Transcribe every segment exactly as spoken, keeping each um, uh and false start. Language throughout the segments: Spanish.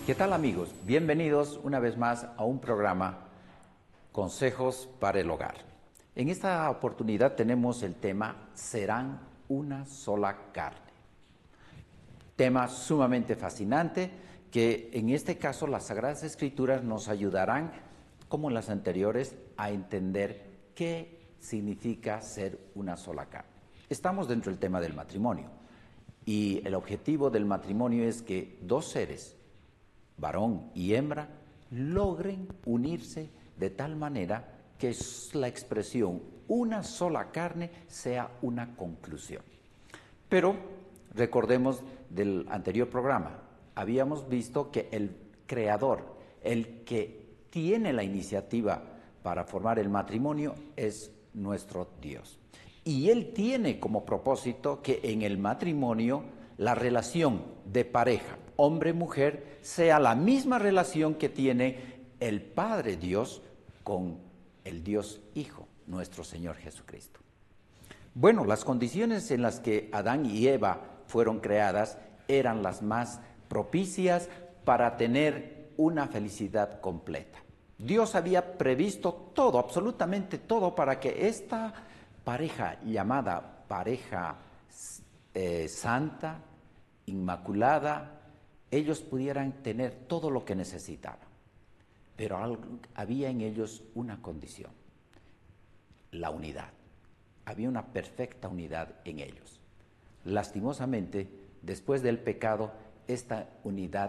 ¿Qué tal, amigos? Bienvenidos una vez más a un programa Consejos para el Hogar. En esta oportunidad tenemos el tema Serán una sola carne. Tema sumamente fascinante que en este caso las Sagradas Escrituras nos ayudarán, como las anteriores, a entender qué significa ser una sola carne. Estamos dentro del tema del matrimonio y el objetivo del matrimonio es que dos seres, varón y hembra, logren unirse de tal manera que la expresión una sola carne sea una conclusión. Pero recordemos del anterior programa, habíamos visto que el creador, el que tiene la iniciativa para formar el matrimonio, es nuestro Dios. Y Él tiene como propósito que en el matrimonio la relación de pareja, hombre-mujer, sea la misma relación que tiene el Padre Dios con el Dios Hijo, nuestro Señor Jesucristo. Bueno, las condiciones en las que Adán y Eva fueron creadas eran las más propicias para tener una felicidad completa. Dios había previsto todo, absolutamente todo, para que esta pareja llamada pareja eh, santa, inmaculada, ellos pudieran tener todo lo que necesitaban. Pero algo, había en ellos una condición, la unidad. Había una perfecta unidad en ellos. Lastimosamente, después del pecado, esta unidad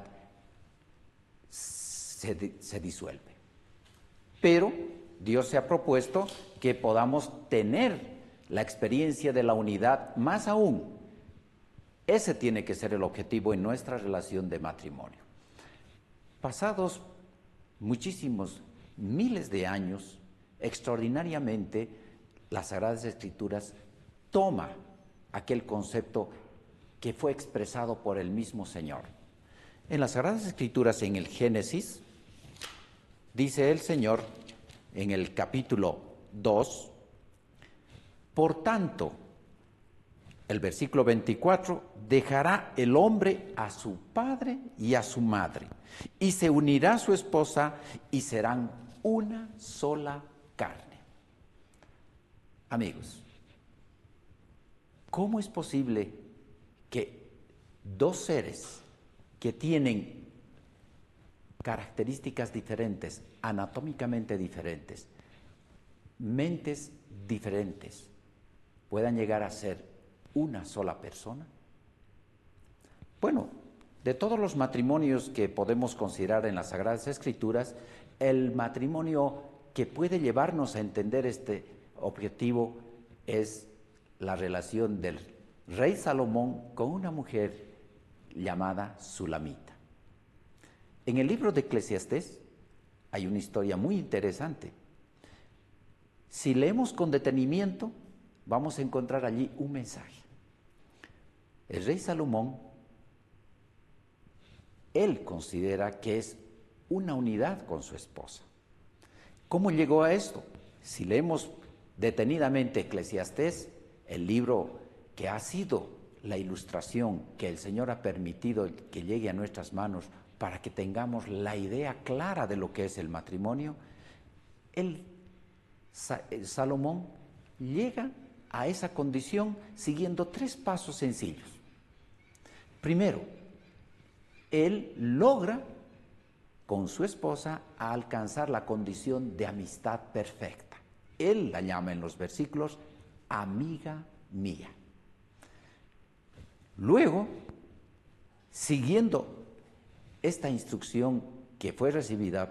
se, se disuelve. Pero Dios se ha propuesto que podamos tener la experiencia de la unidad, más aún. Ese tiene que ser el objetivo en nuestra relación de matrimonio. Pasados muchísimos miles de años, extraordinariamente, las Sagradas Escrituras toma aquel concepto que fue expresado por el mismo Señor. En las Sagradas Escrituras, en el Génesis, dice el Señor en el capítulo dos, por tanto, el versículo veinticuatro, dejará el hombre a su padre y a su madre, y se unirá a su esposa y serán una sola carne. Amigos, ¿cómo es posible que dos seres que tienen características diferentes, anatómicamente diferentes, mentes diferentes, puedan llegar a ser una sola persona? Bueno, de todos los matrimonios que podemos considerar en las Sagradas Escrituras, el matrimonio que puede llevarnos a entender este objetivo es la relación del rey Salomón con una mujer llamada Sulamita. En el libro de Eclesiastés hay una historia muy interesante. Si leemos con detenimiento, vamos a encontrar allí un mensaje. El rey Salomón, él considera que es una unidad con su esposa. ¿Cómo llegó a esto? Si leemos detenidamente Eclesiastés, el libro que ha sido la ilustración que el Señor ha permitido que llegue a nuestras manos para que tengamos la idea clara de lo que es el matrimonio, el, el Salomón llega a esa condición siguiendo tres pasos sencillos. Primero, él logra con su esposa a alcanzar la condición de amistad perfecta. Él la llama en los versículos amiga mía. Luego, siguiendo esta instrucción que fue recibida